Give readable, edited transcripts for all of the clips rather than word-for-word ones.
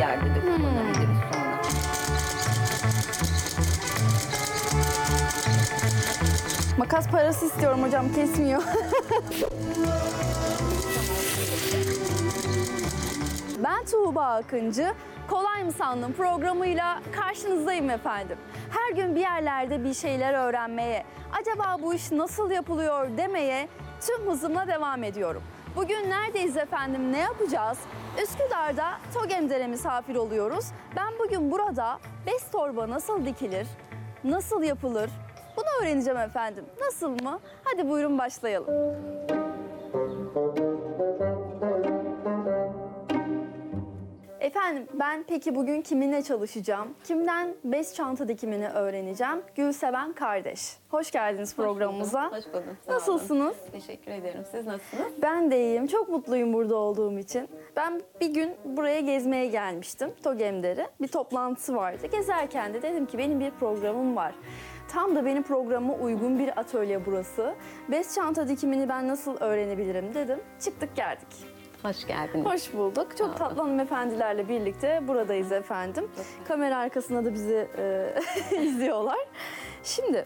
yerde de kullanabiliriz sonra. Makas parası istiyorum hocam, kesmiyor. Ben Tuğba Akıncı. Kolay mı sandın programıyla karşınızdayım efendim. Her gün bir yerlerde bir şeyler öğrenmeye, acaba bu iş nasıl yapılıyor demeye tüm hızımla devam ediyorum. Bugün neredeyiz efendim, ne yapacağız? Üsküdar'da Togemder'e misafir oluyoruz. Ben bugün burada bez torba nasıl dikilir, nasıl yapılır bunu öğreneceğim efendim. Nasıl mı? Hadi buyurun başlayalım. Efendim ben peki bugün kiminle çalışacağım? Kimden bez çanta dikimini öğreneceğim? Gülseven kardeş. Hoş geldiniz programımıza. Hoş buldum. Sağ Nasılsınız? olun. Teşekkür ederim. Siz nasılsınız? Ben de iyiyim. Çok mutluyum burada olduğum için. Ben bir gün buraya gezmeye gelmiştim. Togemder'e. Bir toplantısı vardı. Gezerken de dedim ki benim bir programım var. Tam da benim programıma uygun bir atölye burası. Bez çanta dikimini ben nasıl öğrenebilirim dedim. Çıktık geldik. Hoş geldiniz. Hoş bulduk. Çok tatlı hanımefendilerle birlikte buradayız efendim. Kamera arkasında da bizi izliyorlar. Şimdi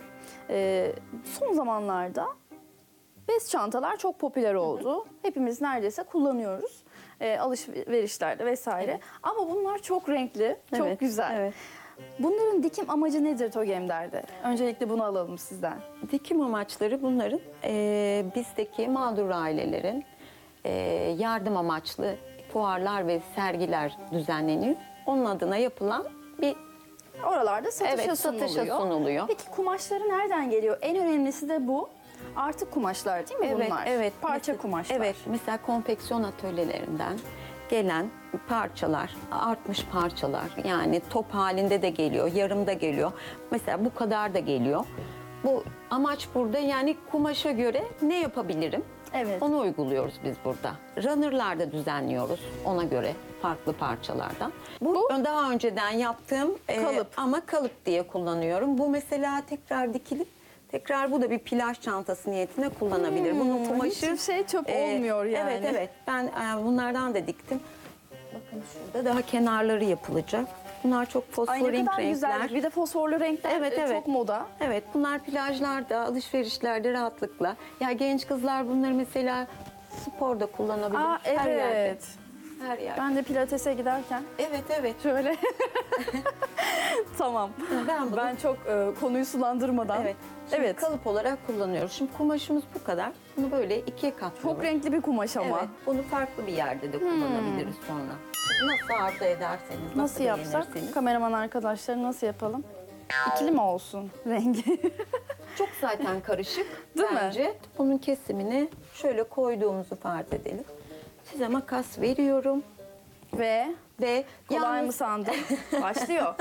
son zamanlarda bez çantalar çok popüler oldu. Hepimiz neredeyse kullanıyoruz. Alışverişlerde vesaire. Evet. Ama bunlar çok renkli, çok Evet, güzel. evet. Bunların dikim amacı nedir Togemder'de? Öncelikle bunu alalım sizden. Dikim amaçları bunların bizdeki mağdur ailelerin yardım amaçlı fuarlar ve sergiler düzenleniyor. Onun adına yapılan bir Oralarda satışa sunuluyor. Peki kumaşları nereden geliyor? En önemlisi de bu. Artık kumaşlar değil mi bunlar? Evet. Parça kumaşlar. Evet. Mesela konfeksiyon atölyelerinden gelen parçalar, artmış parçalar. Yani top halinde de geliyor, yarım da geliyor. Mesela bu kadar da geliyor. Bu amaç burada, yani kumaşa göre ne yapabilirim? Evet. Onu uyguluyoruz biz burada. Runner'lar düzenliyoruz ona göre farklı parçalardan. Bu daha önceden yaptığım Kalıp. ama kalıp diye kullanıyorum. Bu mesela tekrar dikilip tekrar bu da bir plaj çantası niyetine kullanabilir. Bunun kumaşı hiçbir şey çöp olmuyor yani. Evet evet. Ben bunlardan da diktim. Bakın şurada daha kenarları yapılacak. Bunlar çok Ay ne fosforik kadar güzel. renkler. Bir de fosforlu renkler Evet, evet. çok moda. Evet, bunlar plajlarda, alışverişlerde rahatlıkla. Ya genç kızlar bunları mesela sporda kullanabilir. Aa Her yerde. evet. Her yerde. Ben de pilatese giderken Evet, evet. şöyle tamam. Ben bunu Ben çok konuyu sulandırmadan. evet. Şimdi Evet. kalıp olarak kullanıyoruz. Şimdi kumaşımız bu kadar. Bunu böyle ikiye katlıyoruz. Çok renkli bir kumaş ama. Evet, bunu farklı bir yerde de kullanabiliriz sonra. Nasıl arzu ederseniz, Nasıl yapsak? beğenirseniz. Kameraman arkadaşlar nasıl yapalım? İkili mi olsun rengi? Çok zaten karışık. Değil mi? bence. Bunun kesimini şöyle koyduğumuzu farz edelim. Size makas veriyorum Ve kolay yalnız- mı sandın? Başlıyor.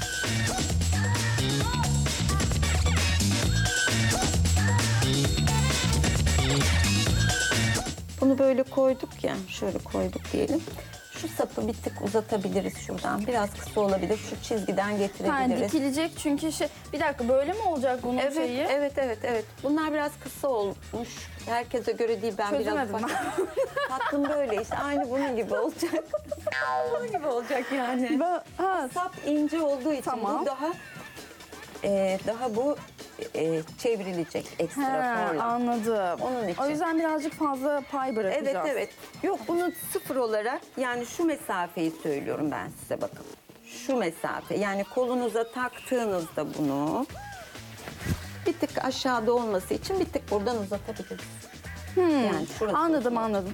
Bunu böyle koyduk ya, şöyle koyduk diyelim. Şu sapı bir tık uzatabiliriz şuradan. Biraz kısa olabilir. Şu çizgiden Ha, getirebiliriz. dikilecek çünkü bir dakika böyle mi olacak bunun Evet, şeyi? evet. Bunlar biraz kısa olmuş. Herkese göre değil, ben biraz Çözemedim tatlım böyle işte. Aynı bunun gibi olacak. Bunun gibi olacak yani. Sap ince olduğu için Tamam. bu daha bu çevrilecek ekstra forla. Anladım. Onun için. O yüzden birazcık fazla pay bırakacağız. Evet. Yok, bunu sıfır olarak, yani şu mesafeyi söylüyorum ben size, bakın. Şu mesafe, yani kolunuza taktığınızda bunu bir tık aşağıda olması için bir tık buradan uzatabiliriz. Yani şurası. Anladım.